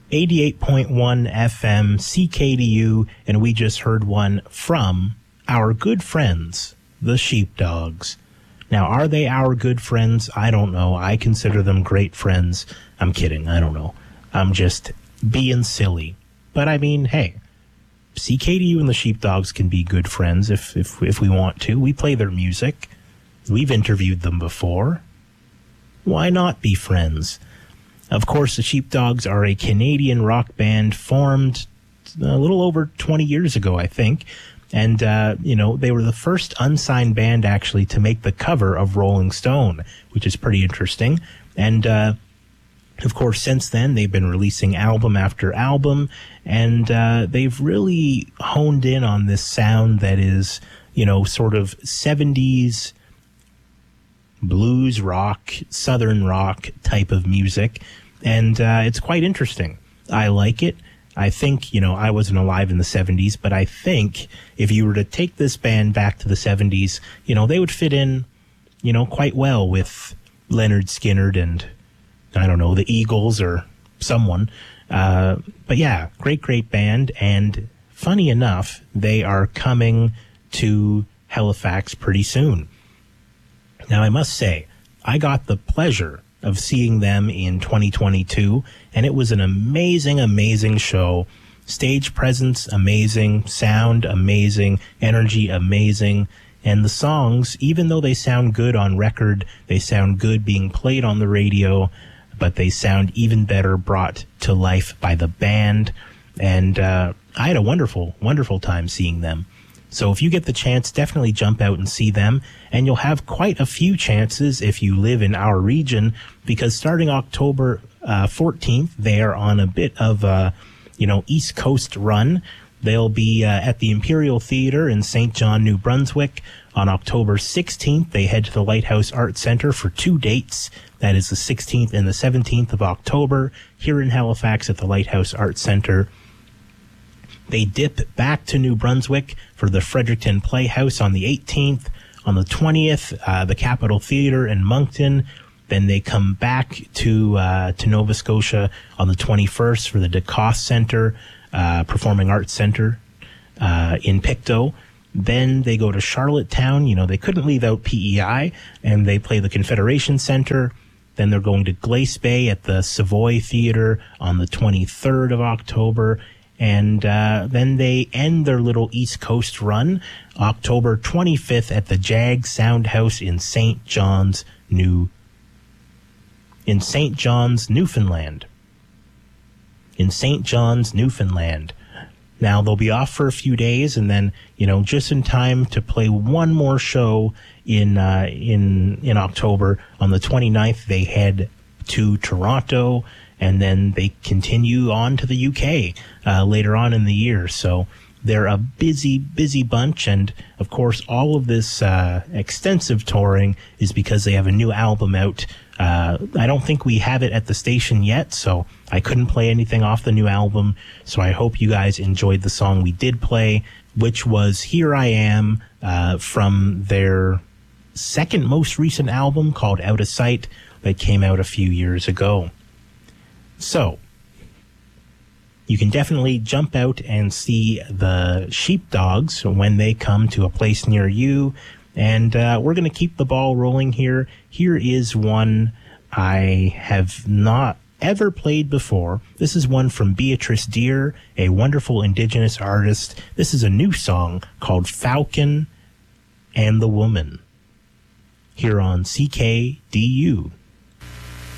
88.1 FM CKDU, and we just heard one from our good friends, the Sheepdogs. Now, are they our good friends? I don't know. I consider them great friends. I'm kidding. I don't know. I'm just being silly. But I mean, hey, CKDU and the Sheepdogs can be good friends if we want to. We play their music. We've interviewed them before. Why not be friends? Of course, the Sheepdogs are a Canadian rock band formed a little over 20 years ago, I think. And, they were the first unsigned band, actually, to make the cover of Rolling Stone, which is pretty interesting. And, of course, since then, they've been releasing album after album, and they've really honed in on this sound that is, sort of 70s blues rock, southern rock type of music, and it's quite interesting. I like it. I think, I wasn't alive in the 70s, but I think if you were to take this band back to the 70s, they would fit in, quite well with Leonard Skinner and, I don't know, the Eagles or someone. But yeah, great band. And funny enough, they are coming to Halifax pretty soon. Now, I must say, I got the pleasure of seeing them in 2022, and it was an amazing show. Stage presence, amazing. Sound, amazing. Energy, amazing. And the songs, even though they sound good on record, they sound good being played on the radio, but they sound even better brought to life by the band. And I had a wonderful time seeing them. So if you get the chance, definitely jump out and see them. And you'll have quite a few chances if you live in our region, because starting October 14th, they are on a bit of a, East Coast run. They'll be at the Imperial Theatre in St. John, New Brunswick. On October 16th, they head to the Lighthouse Art Centre for 2 dates. That is the 16th and the 17th of October, here in Halifax at the Lighthouse Art Centre. They dip back to New Brunswick for the Fredericton Playhouse on the 18th. On the 20th, the Capitol Theatre in Moncton. Then they come back to Nova Scotia on the 21st for the DeCoste Centre, Performing Arts Centre in Pictou. Then they go to Charlottetown. They couldn't leave out PEI, and they play the Confederation Centre. Then they're going to Glace Bay at the Savoy Theatre on the 23rd of October. And then they end their little East Coast run October 25th at the Jag Sound House in St. John's, Newfoundland. In St. John's, Newfoundland. Now, they'll be off for a few days, and then, just in time to play one more show in October. On the 29th, they head to Toronto, and then they continue on to the UK later on in the year. So they're a busy bunch, and of course all of this extensive touring is because they have a new album out. I don't think we have it at the station yet, so I couldn't play anything off the new album. So I hope you guys enjoyed the song we did play, which was Here I Am from their second most recent album called Out of Sight that came out a few years ago. So, you can definitely jump out and see the Sheepdogs when they come to a place near you. And we're going to keep the ball rolling here. Here is one I have not ever played before. This is one from Beatrice Deer, a wonderful Indigenous artist. This is a new song called Falcon and the Woman, here on CKDU.